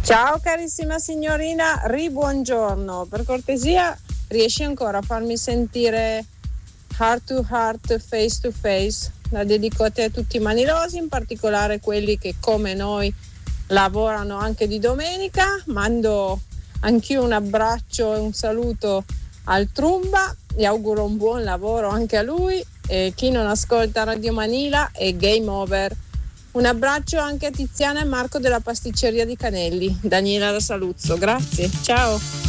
Ciao carissima signorina, buongiorno. Per cortesia, riesci ancora a farmi sentire Heart to Heart, Face to Face? La dedico a te e a tutti i manilosi, in particolare quelli che come noi lavorano anche di domenica. Mando anch'io un abbraccio e un saluto al Trumba, gli auguro un buon lavoro anche a lui, e chi non ascolta Radio Manila è game over. Un abbraccio anche a Tiziana e Marco della pasticceria di Canelli. Daniela da Saluzzo, grazie, ciao.